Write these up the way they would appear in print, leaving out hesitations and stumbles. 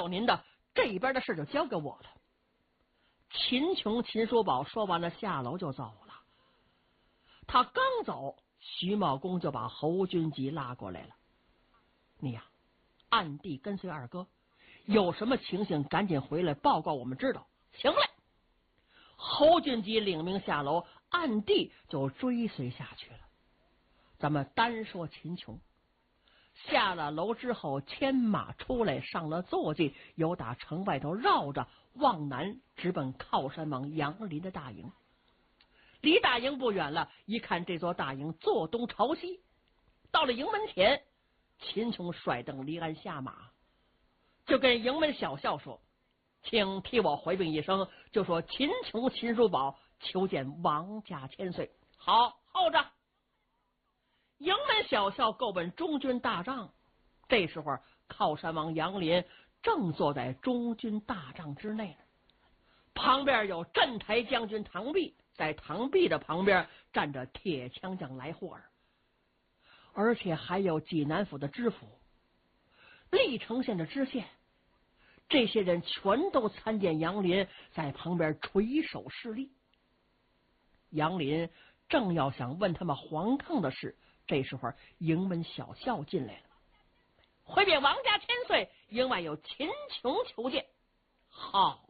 走您的，这边的事就交给我了。秦琼、秦叔宝说完了，下楼就走了。他刚走，徐茂公就把侯君集拉过来了。你呀，暗地跟随二哥，有什么情形赶紧回来报告我们知道。行嘞。侯君集领命下楼，暗地就追随下去了。咱们单说秦琼，下了楼之后，牵马出来，上了坐骑，由打城外头绕着往南，直奔靠山王杨林的大营。离大营不远了，一看这座大营坐东朝西，到了营门前，秦琼甩蹬离鞍下马，就跟营门小校说：“请替我回禀一声，就说秦琼、秦叔宝求见王家千岁。”好，候着。营门小校够问中军大帐，这时候靠山王杨林正坐在中军大帐之内，旁边有镇台将军唐弼，在唐弼的旁边站着铁枪将来霍尔，而且还有济南府的知府、历城县的知县，这些人全都参见杨林，在旁边垂手侍立。杨林正要想问他们黄坑的事，这时候营门小校进来了，回禀王家千岁，营外有秦琼求见。好，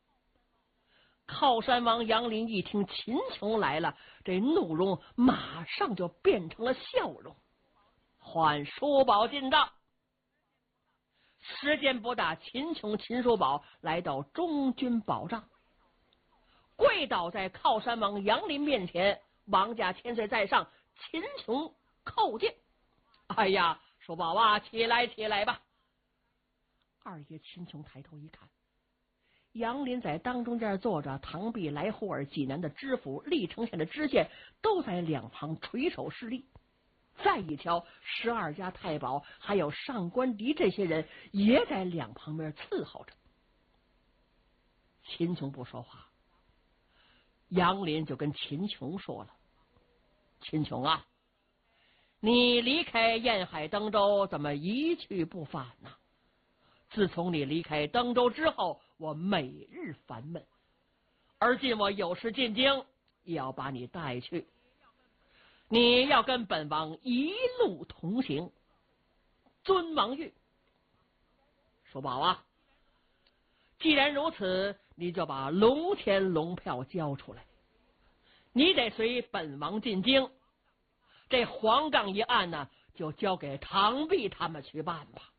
靠山王杨林一听秦琼来了，这怒容马上就变成了笑容。唤叔宝进帐。时间不大，秦琼、秦叔宝来到中军保障，跪倒在靠山王杨林面前。王家千岁在上，秦琼叩见。哎呀，叔宝啊，起来起来吧。二爷秦琼抬头一看，杨林在当中间坐着，唐弼、来霍尔、济南的知府、历城县的知县都在两旁垂手侍立。再一瞧，12家太保还有上官迪这些人也在两旁边伺候着。秦琼不说话，杨林就跟秦琼说了：“秦琼啊，你离开沿海登州，怎么一去不返呢？自从你离开登州之后，我每日烦闷，而今我有事进京，也要把你带去。你要跟本王一路同行，遵王谕。叔宝啊，既然如此，你就把龙钱龙票交出来，你得随本王进京。这黄杠一案呢，就交给唐弼他们去办吧。”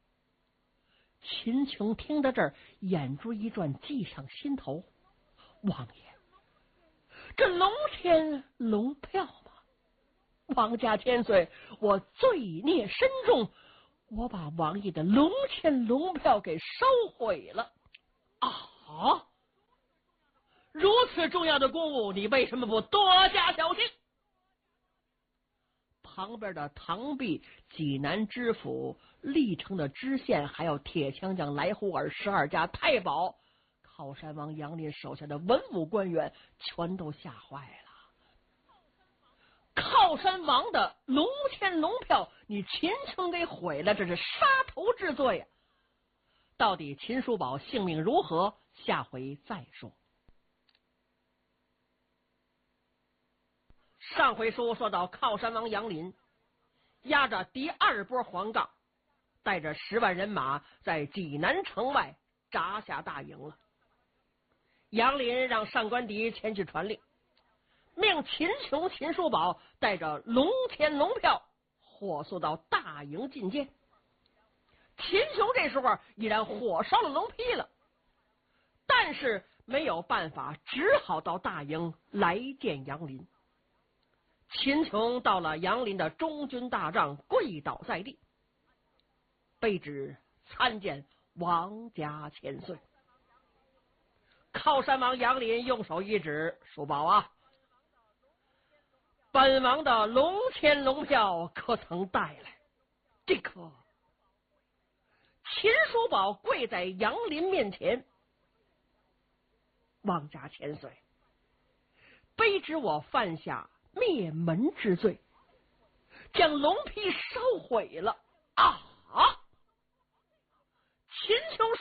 秦琼听到这儿，眼珠一转，计上心头：王爷，这龙钱龙票吗？王家千岁，我罪孽深重，我把王爷的龙钱龙票给烧毁了。啊！如此重要的公务，你为什么不多加小心？旁边的唐弼、济南知府、历城的知县，还有铁枪将来霍尔12家太保，靠山王杨林手下的文武官员全都吓坏了。靠山王的龙钱龙票，你秦琼给毁了，这是杀头之罪呀！到底秦叔宝性命如何？下回再说。上回书说到靠山王杨林押着第2波黄杠，带着10万人马在济南城外扎下大营了。杨林让上官迪前去传令，命秦琼、秦叔宝带着龙钱龙票火速到大营觐见。秦琼这时候依然火烧了龙批了，但是没有办法，只好到大营来见杨林。秦琼到了杨林的中军大帐，跪倒在地，卑职参见王家千岁。靠山王杨林用手一指：叔宝啊，本王的龙钱龙票可曾带来？这可。秦叔宝跪在杨林面前：王家千岁，卑职我犯下灭门之罪，将龙批烧毁了啊！秦琼